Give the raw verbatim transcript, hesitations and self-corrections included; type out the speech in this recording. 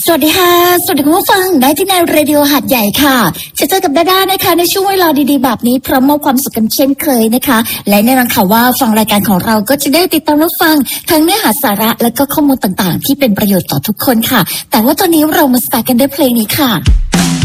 สวัสดีค่ะสวัสดีคุณผู้ฟังได้ที่ในเรดิโอหาดใหญ่ค่ะจะเจอกับดาด้านะคะในช่วงเวลาดีๆแบบนี้พร้อมมอบความสุขกันเช่นเคยนะคะและแน่นอนค่ะว่าฟังรายการของเราก็จะได้ติดตามรับฟังทั้งเนื้อหาสาระและก็ข้อมูลต่างๆที่เป็นประโยชน์ต่อทุกคนค่ะแต่ว่าตอนนี้เรามาสตาร์ทกันด้วยเพลงนี้ค่ะ